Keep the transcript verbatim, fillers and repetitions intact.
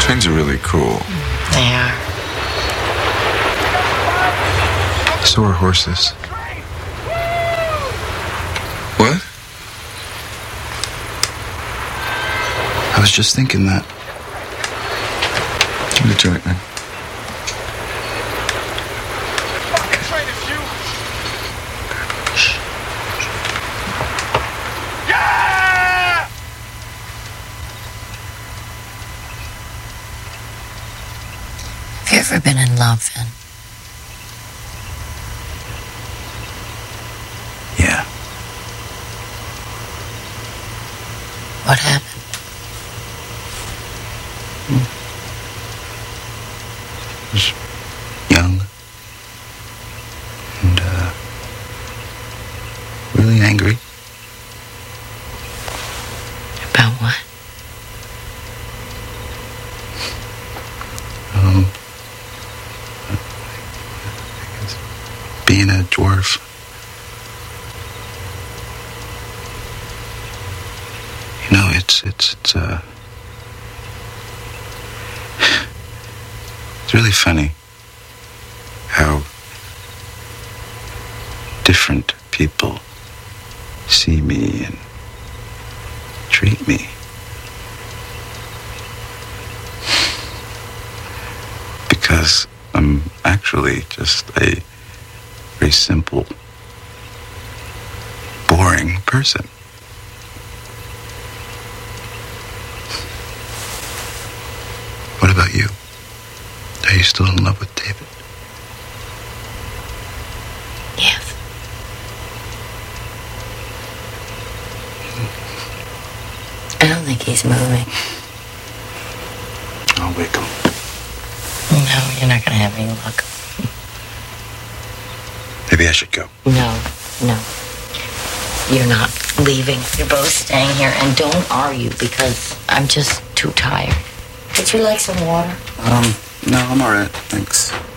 Twins are really cool. They are. So are horses. What? I was just thinking that. Give me a joint, man. Have you ever been in love, Finn? Yeah. What happened? I was young and uh, really angry. About what? Um, I guess being a dwarf. You know, it's it's it's uh, it's really funny how different people see me and treat me. Because I'm actually just a very simple, boring person. What about you? Are you still in love with David? Yes. I don't think he's moving. I'll wake him. No, you're not going to have any luck. Maybe I should go. No, no. You're not leaving. You're both staying here. And don't argue because I'm just too tired. Would you like some water? Um, no, I'm all right. Thanks.